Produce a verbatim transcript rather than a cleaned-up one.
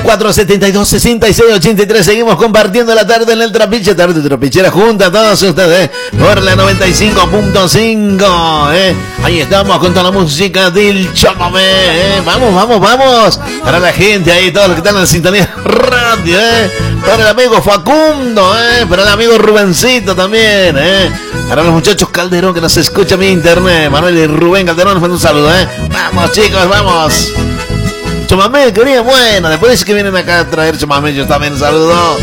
cuatro, setenta y dos, sesenta y seis, ochenta y tres. Seguimos compartiendo la tarde en el Trapiche, tarde trapichera junta a todos ustedes, ¿eh? Por la noventa y cinco punto cinco, ¿eh? Ahí estamos con toda la música del chamamé, ¿eh? Vamos, vamos, vamos. Para la gente ahí, todos los que están en la sintonía radio, ¿eh? Para el amigo Facundo, ¿eh? Para el amigo Rubencito también, ¿eh? Para los muchachos Calderón que nos escucha mi internet. Manuel y Rubén Calderón nos mandan un saludo, ¿eh? Vamos, chicos, vamos. Chamamé, quería bueno. Después dice que vienen acá a traer chamamé, yo también saludo.